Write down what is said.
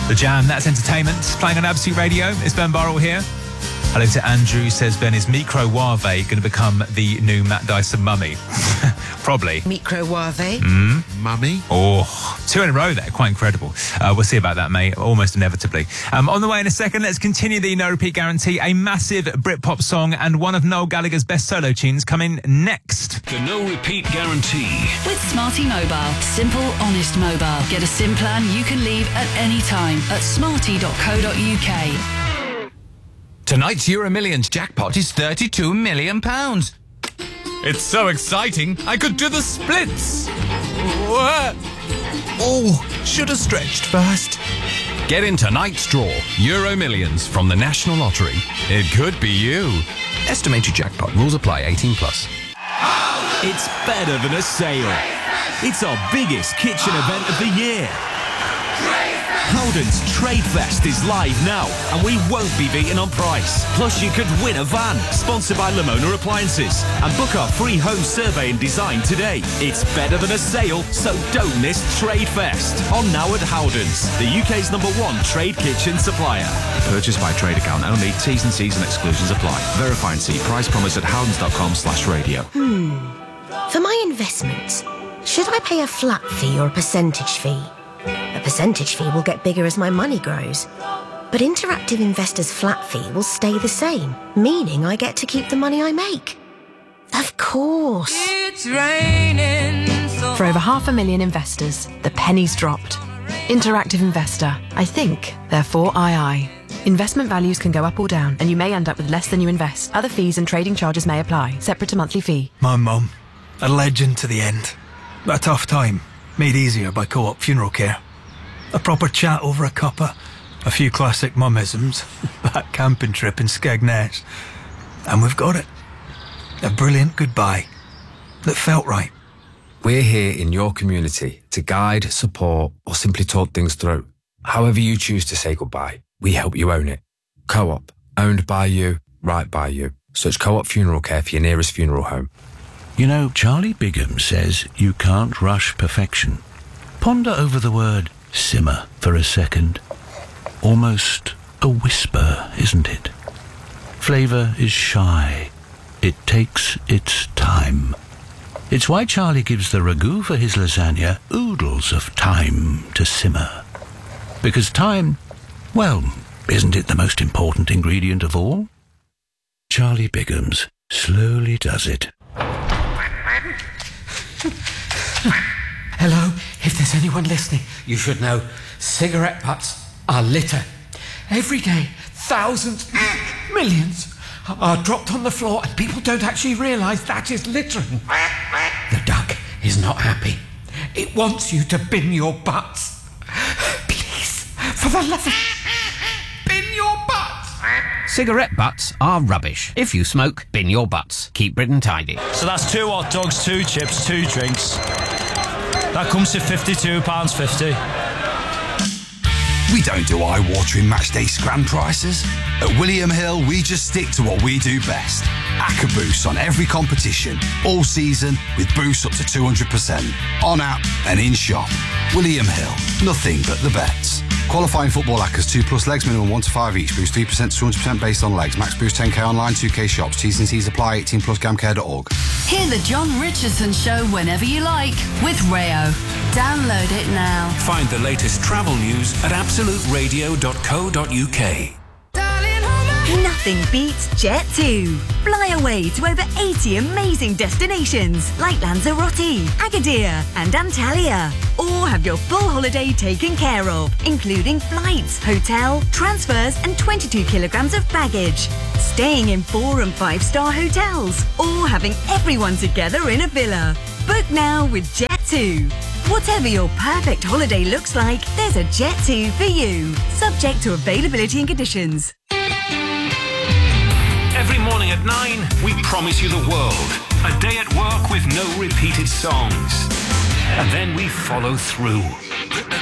The Jam, that's entertainment. Playing on Absolute Radio. It's Ben Burrell here. Hello to Andrew, says Ben, is Microwave going to become the new Matt Dyson mummy? Probably. Microwave? Mummy? Oh, 2 in a row there. Quite incredible. We'll see about that, mate. Almost inevitably. On the way in a second, let's continue the no repeat guarantee. A massive Britpop song and one of Noel Gallagher's best solo tunes coming next. The no repeat guarantee. With Smarty Mobile. Simple, honest mobile. Get a SIM plan you can leave at any time at smarty.co.uk. Tonight's Euro Millions jackpot is £32 million. It's so exciting, I could do the splits. Oh, should have stretched first. Get in tonight's draw, Euro Millions from the National Lottery. It could be you. Estimated jackpot, rules apply, 18+. It's better than a sale. It's our biggest kitchen event of the year. Howden's Trade Fest is live now, and we won't be beaten on price. Plus, you could win a van, sponsored by Lamona Appliances, and book our free home survey and design today. It's better than a sale, so don't miss Trade Fest. On now at Howden's, the UK's #1 trade kitchen supplier. Purchase by trade account only. T's and C's and exclusions apply. Verify and see price promise at howdens.com/radio. For my investments, should I pay a flat fee or a percentage fee? A percentage fee will get bigger as my money grows. But Interactive Investor's flat fee will stay the same, meaning I get to keep the money I make. Of course. It's raining. For over 500,000 investors, the penny's dropped. Interactive Investor. I think, therefore I. Investment values can go up or down, and you may end up with less than you invest. Other fees and trading charges may apply, separate to monthly fee. My mum, a legend to the end. A tough time, made easier by Co-op Funeral Care. A proper chat over a cuppa, a few classic mummisms, that camping trip in Skegness, and we've got it. A brilliant goodbye that felt right. We're here in your community to guide, support, or simply talk things through. However you choose to say goodbye, we help you own it. Co-op, owned by you, right by you. Search Co-op Funeral Care for your nearest funeral home. You know, Charlie Bigham says you can't rush perfection. Ponder over the word simmer for a second. Almost a whisper, isn't it? Flavour is shy. It takes its time. It's why Charlie gives the ragu for his lasagna oodles of time to simmer. Because time, well, isn't it the most important ingredient of all? Charlie Bigham's slowly does it. Hello, if there's anyone listening, you should know cigarette butts are litter. Every day, thousands, millions are dropped on the floor and people don't actually realise that is littering. The duck is not happy. It wants you to bin your butts. Please, for the love of... bin your butts! Cigarette butts are rubbish. If you smoke, bin your butts. Keep Britain tidy. So that's 2 hot dogs, 2 chips, 2 drinks. That comes to £52.50. We don't do eye-watering matchday scram prices. At William Hill, we just stick to what we do best. Acca boosts on every competition, all season, with boosts up to 200%. On app and in shop. William Hill, nothing but the bets. Qualifying football accas 2+ legs, minimum 1 to 5 each. Boost 3% to 200% based on legs. Max boost 10k online, 2k shops. T's and C's apply. 18+ gamcare.org. Hear the John Richardson Show whenever you like with Rayo. Download it now. Find the latest travel news at absoluteradio.co.uk. Nothing beats Jet2. Fly away to over 80 amazing destinations like Lanzarote, Agadir and Antalya. Or have your full holiday taken care of, including flights, hotel, transfers and 22 kilograms of baggage. Staying in 4- and 5-star hotels. Or having everyone together in a villa. Book now with Jet2. Whatever your perfect holiday looks like, there's a Jet2 for you. Subject to availability and conditions. Every morning at 9, we promise you the world. A day at work with no repeated songs. And then we follow through.